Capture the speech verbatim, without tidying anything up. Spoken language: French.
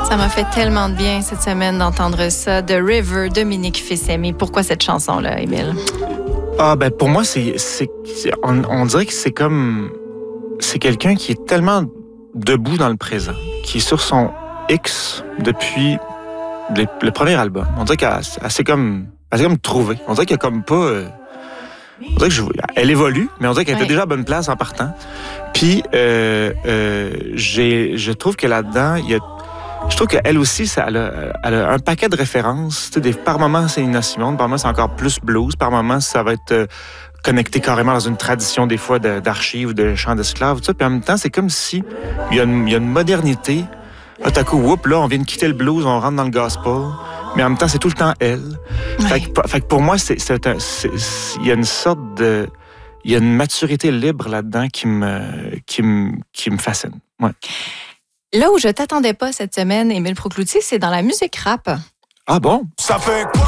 Ça m'a fait tellement de bien cette semaine d'entendre ça. The River, Dominique Fils-Aimé. Pourquoi cette chanson-là, Émile? Ah, ben pour moi, c'est, c'est, c'est on, on dirait que c'est comme... C'est quelqu'un qui est tellement debout dans le présent, qui est sur son X depuis le, le premier album. On dirait qu'elle s'est comme, elle s'est comme trouvée. On dirait qu'elle a comme pas... Euh, on dirait que je, elle évolue, mais on dirait qu'elle ouais. était déjà à bonne place en partant. Puis, euh, euh, j'ai, je trouve que là-dedans, il y a... Je trouve qu'elle aussi, ça, elle, a, elle a un paquet de références. Des, par moments, c'est Nina Simone, par moments, c'est encore plus blues, par moments, ça va être euh, connecté carrément dans une tradition, des fois, de, d'archives, de chants d'esclaves, tout ça. Puis en même temps, c'est comme si il y a une, il y a une modernité. Là, tout à coup, whoop, là, on vient de quitter le blues, on rentre dans le gospel. Mais en même temps, c'est tout le temps elle. Ouais. Fait, que, fait que pour moi, c'est, c'est un, c'est, c'est, il y a une sorte de... Il y a une maturité libre là-dedans qui me, qui me, qui me fascine. Ouais. Là où je t'attendais pas cette semaine, Émile Proucloutier, c'est dans la musique rap. Ah bon? Ça fait quoi?